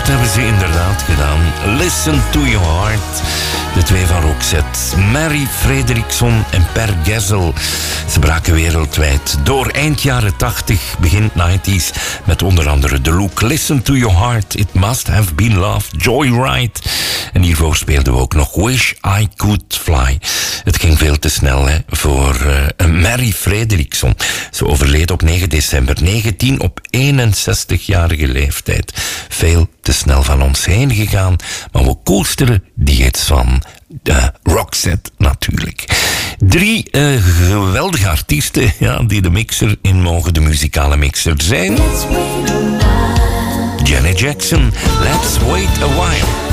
hebben ze inderdaad gedaan. Listen to your heart. De twee van Roxette, Mary Fredriksson en Per Gessel. Ze braken wereldwijd door eind jaren 80, begin 90s. Met onder andere The Look, Listen to your heart, It must have been love, Joyride. En hiervoor speelden we ook nog Wish I could fly. Het ging veel te snel voor Mary Fredriksson. Ze overleed op 9 december 19 op 61-jarige leeftijd. Veel te snel van ons heen gegaan, maar we koesteren die hits van Roxette natuurlijk. 3 geweldige artiesten die de mixer in mogen. De muzikale mixer zijn Janet Jackson, Let's Wait a While.